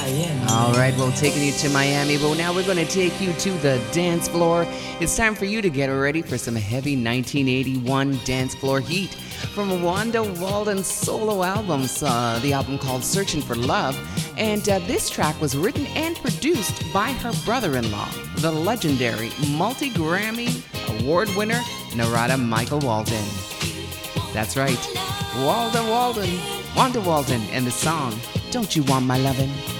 All right, well, taking you to Miami, but now we're going to take you to the dance floor. It's time for you to get ready for some heavy 1981 dance floor heat. From Wanda Walden's solo albums, the album called Searching for Love, and this track was written and produced by her brother-in-law, the legendary multi-Grammy award winner, Narada Michael Walden. That's right, Wanda Walden, and the song, Don't You Want My Lovin'?